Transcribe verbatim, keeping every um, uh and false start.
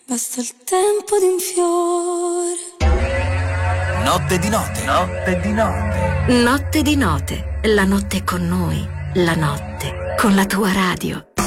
Basta il tempo di un fiore. Notte di notte. Notte di notte. Notte di notte. La notte con noi. La notte con la tua radio.